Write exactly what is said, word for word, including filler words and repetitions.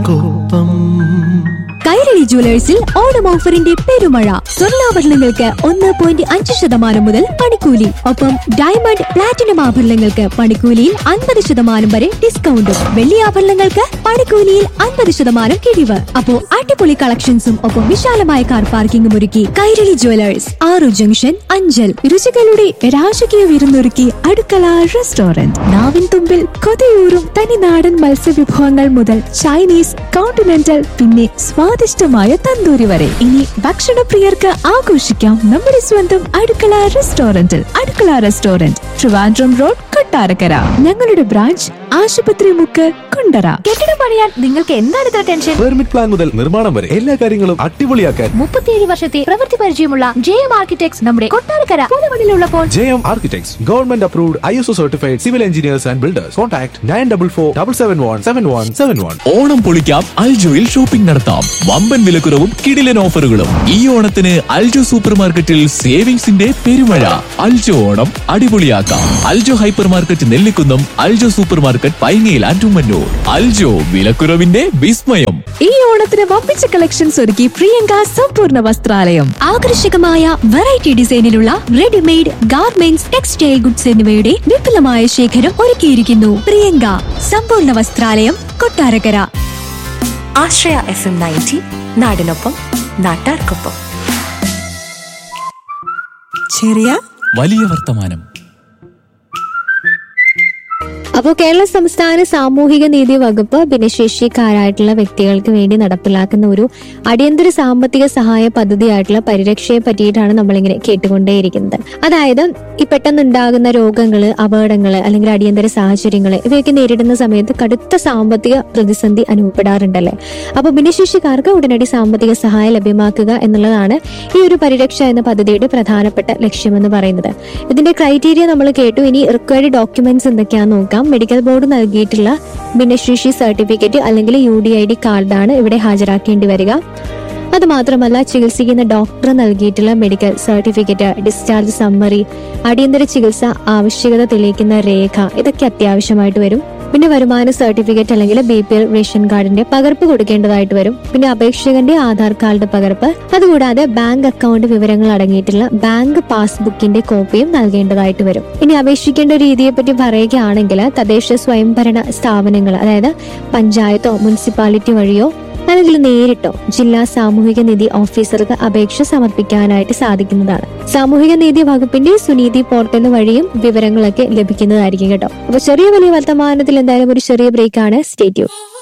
കൈരളി ജുവലേഴ്സിൽ ഓണം ഓഫറിന്റെ പെരുമഴ. സ്വർണ്ണാഭരണങ്ങൾക്ക് ഒന്ന് പോയിന്റ് അഞ്ച് ശതമാനം മുതൽ പണിക്കൂലി. ഒപ്പം ഡയമണ്ട് പ്ലാറ്റിനം ആഭരണങ്ങൾക്ക് പണിക്കൂലിയിൽ അൻപത് ശതമാനം വരെ ഡിസ്കൗണ്ടും. വെള്ളി ആഭരണങ്ങൾക്ക് പണിക്കൂലിയിൽ അൻപത് ശതമാനം കിഴിവ്. അപ്പോ അടിപൊളി കളക്ഷൻസും ഒപ്പം വിശാലമായ കാർ പാർക്കിംഗും ഒരുക്കി കൈരളി ജുവലേഴ്സ്, ആറു ജംഗ്ഷൻ, അഞ്ചൽ. രുചികളുടെ രാജകീയ വിരുന്നൊരുക്കി അടുക്കള റെസ്റ്റോറന്റ്. നാവിൻ തുമ്പിൽ കൊതിയൂറും തനിനാടൻ മത്സ്യവിഭവങ്ങൾ മുതൽ ചൈനീസ്, കോണ്ടിനെന്റൽ, പിന്നെ സ്വാദിഷ്ടമായ തന്തൂരി വരെ. ഇനി ഭക്ഷണപ്രിയർക്ക് ആഘോഷിക്കാം നമ്മുടെ സ്വന്തം അടുക്കള റെസ്റ്റോറന്റിൽ. അടുക്കള റെസ്റ്റോറന്റ്, ട്രിവാൻഡ്രം റോഡ്, കൊട്ടാരക്കര. ഞങ്ങളുടെ ബ്രാഞ്ച് ആശുപത്രി മുക്ക്, കുണ്ടറ. കെട്ടിടം പണിയാൻ നിങ്ങൾക്ക് എന്താണ് ഇത്ര ടെൻഷൻ? പെർമിറ്റ് പ്ലാൻ മുതൽ നിർമ്മാണം വരെ എല്ലാ കാര്യങ്ങളും അടിപൊളിയാക്കാൻ മുപ്പത്തിയേഴ് വർഷത്തെ പ്രവൃത്തി പരിചയമുള്ള ജെ എം ആർക്കിടെക്ട്സ് നമ്മുടെ Kottarakkara പുതുമണിലുള്ളപ്പോൾ. J M architects government approved I S O certified civil engineers and builders. Contact nine double four double seven one seven one seven one. Onam പൊളിക്കാം, അൽജോയിൽ ഷോപ്പിംഗ് നടത്താം. വമ്പൻ വിലക്കുറവും കിടിലൻ ഓഫറുകളും. ഈ ഓണത്തിന് അൽജോ സൂപ്പർ മാർക്കറ്റിൽ സേവിങ്സിന്റെ പെരുമഴ. Aljo Onam അടിപൊളിയാക്കാം. Aljo hyper market Nellikunnam, Aljo super market പൈങ്ങയിൽ and Ummannoor. Aljo വിലക്കുറവിന്റെ വിസ്മയം. ഈ ഓണത്തിന് വമ്പിച്ച കളക്ഷൻസ് ഒരുക്കി പ്രിയങ്ക സമ്പൂർണ്ണ വസ്ത്രാലയം. ആകർഷകമായ variety ഡിസൈനിലുള്ള readymade garments, textile goods എന്നിവയുടെ വിപുലമായ ശേഖരം ഒരുക്കിയിരിക്കുന്നു. പ്രിയങ്ക സമ്പൂർണ്ണ വസ്ത്രാലയം, കൊട്ടാരക്കര. ആശ്രയ എഫ് എം നയൻറ്റി, നാടിനൊപ്പം നാട്ടാർക്കൊപ്പം. ചെറിയ വലിയ വർത്തമാനം. അപ്പോൾ കേരള സംസ്ഥാന സാമൂഹിക നീതി വകുപ്പ് ഭിന്നശേഷിക്കാരായിട്ടുള്ള വ്യക്തികൾക്ക് വേണ്ടി നടപ്പിലാക്കുന്ന ഒരു അടിയന്തര സാമ്പത്തിക സഹായ പദ്ധതിയായിട്ടുള്ള പരിരക്ഷയെ പറ്റിയിട്ടാണ് നമ്മളിങ്ങനെ കേട്ടുകൊണ്ടേയിരിക്കുന്നത്. അതായത് ഈ പെട്ടെന്നുണ്ടാകുന്ന രോഗങ്ങള്, അപകടങ്ങള് അല്ലെങ്കിൽ അടിയന്തര സാഹചര്യങ്ങള് ഇവയൊക്കെ നേരിടുന്ന സമയത്ത് കടുത്ത സാമ്പത്തിക പ്രതിസന്ധി അനുഭവപ്പെടാറുണ്ടല്ലേ. അപ്പൊ ഭിന്നശേഷിക്കാർക്ക് ഉടനടി സാമ്പത്തിക സഹായം ലഭ്യമാക്കുക എന്നുള്ളതാണ് ഈ ഒരു പരിരക്ഷ എന്ന പദ്ധതിയുടെ പ്രധാനപ്പെട്ട ലക്ഷ്യമെന്ന് പറയുന്നത്. ഇതിന്റെ ക്രൈറ്റീരിയ നമ്മൾ കേട്ടു. ഇനി റിക്വയർഡ് ഡോക്യുമെന്റ്സ് എന്തൊക്കെയാണെന്ന് നോക്കാം. മെഡിക്കൽ ബോർഡ് നൽകിയിട്ടുള്ള ഭിന്നശേഷി സർട്ടിഫിക്കറ്റ് അല്ലെങ്കിൽ യു ഡി ഐ ഡി കാർഡാണ് ഇവിടെ ഹാജരാക്കേണ്ടി വരിക. അത് മാത്രമല്ല, ചികിത്സിക്കുന്ന ഡോക്ടർ നൽകിയിട്ടുള്ള മെഡിക്കൽ സർട്ടിഫിക്കറ്റ്, ഡിസ്ചാർജ് സമ്മറി, അടിയന്തര ചികിത്സ ആവശ്യകത തെളിയിക്കുന്ന രേഖ, ഇതൊക്കെ അത്യാവശ്യമായിട്ട് വരും. പിന്നെ വരുമാന സർട്ടിഫിക്കറ്റ് അല്ലെങ്കിൽ ബി പി എൽ റേഷൻ കാർഡിന്റെ പകർപ്പ് കൊടുക്കേണ്ടതായിട്ട് വരും. പിന്നെ അപേക്ഷകന്റെ ആധാർ കാർഡ് പകർപ്പ്, അതുകൂടാതെ ബാങ്ക് അക്കൗണ്ട് വിവരങ്ങൾ അടങ്ങിയിട്ടുള്ള ബാങ്ക് പാസ്ബുക്കിന്റെ കോപ്പിയും നൽകേണ്ടതായിട്ട് വരും. ഇനി അപേക്ഷിക്കേണ്ട രീതിയെ പറ്റി പറയുകയാണെങ്കിൽ തദ്ദേശ സ്വയംഭരണ സ്ഥാപനങ്ങൾ, അതായത് പഞ്ചായത്തോ മുനിസിപ്പാലിറ്റി വഴിയോ അല്ലെങ്കിൽ നേരിട്ടോ ജില്ലാ സാമൂഹിക നീതി ഓഫീസർക്ക് അപേക്ഷ സമർപ്പിക്കാനായിട്ട് സാധിക്കുന്നതാണ്. സാമൂഹിക നീതി വകുപ്പിന്റെ സുനീതി പോർട്ടൽ വഴിയും വിവരങ്ങളൊക്കെ ലഭിക്കുന്നതായിരിക്കും കേട്ടോ. അപ്പൊ ചെറിയ വലിയ വർത്തമാനത്തിൽ എന്തായാലും ഒരു ചെറിയ ബ്രേക്കാണ്. Stay tune.